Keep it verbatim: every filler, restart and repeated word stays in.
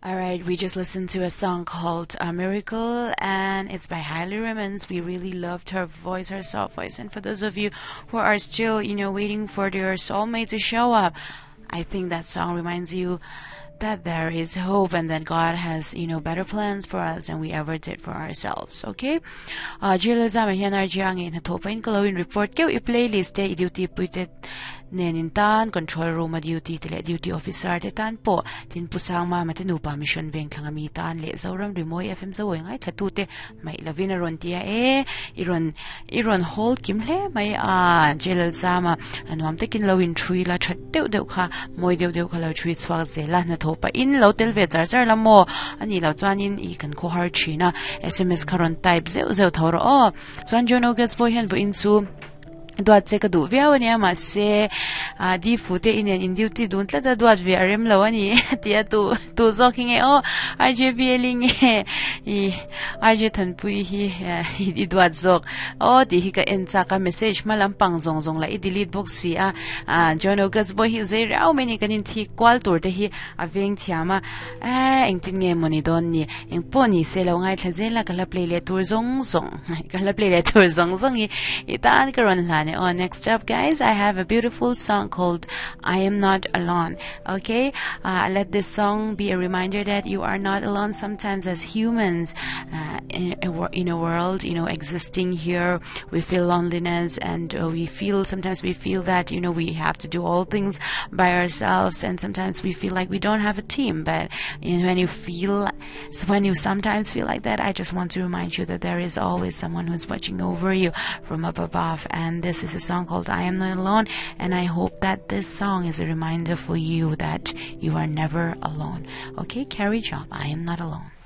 Alright, we just listened to a song called A Miracle, and it's by Hailey Rimmons. We really loved her voice, her soft voice. And for those of you who are still, you know, waiting for their soulmate to show up, I think that song reminds you that there is hope and that God has, you know, better plans for us than we ever did for ourselves. Okay? Uh, Jill Zama here na jiang in hatopa in kalawin report kyo i playlist te duty puitet nenin tan control room a duty tele duty officer te tan po tin pusang ma matinu pa mission veng thangami tan le zoram remoi fm zawoi ngai thatu te mai lavina ron tia e iron iron hold kim le mai a Jill Zama anwam tekin lawin thrui la that deu deu kha moi deu deu kha lo thrui chwak zela na pa in lo tel ve char char la mo ani lo chuanin I kan kho har china sms karon type zeu zeu thor o chuan jono gas boy hen vo in su dot che ka du via wani ama se a di fute in in duty dun tla da dot vi rem lo ani tia tu tu zoking e o rjb ling e I rj than pui hi I dot zok o di hi ka en cha ka message malam pang zong zong la I delete box si a jono gas boy hi ze rau many kanin thi kwal tur te hi aveng thiama a engtin nge moni don ni eng poni se lo ngai thla la kala play le tur zong zong kala play le tur zong zong I itan karon lan on next up guys I have a beautiful song called I Am Not Alone. Okay, uh, let this song be a reminder that you are not alone. Sometimes as humans uh, in, a, in a world, you know, existing here, we feel loneliness and uh, we feel sometimes we feel that, you know, we have to do all things by ourselves, and sometimes we feel like we don't have a team. But you know, when you feel so when you sometimes feel like that, I just want to remind you that there is always someone who's watching over you from up above, and this is a song called I Am Not Alone, and I hope that this song is a reminder for you that you are never alone. Okay, carry job. I am not alone.